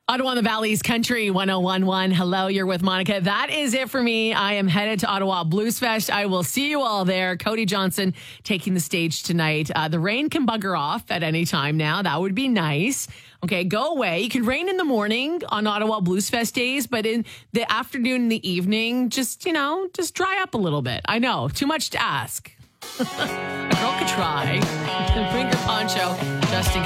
Ottawa and the Valley's Country 1011. Hello, you're with Monica. That is it for me. I am headed to Ottawa Blues Fest. I will see you all there. Cody Johnson taking the stage tonight. The rain can bugger off at any time now. That would be nice. Okay, go away. You can rain in the morning on Ottawa Blues Fest days, but in the afternoon and the evening, just dry up a little bit. I know, too much to ask. A girl could try. Bring your poncho just in case.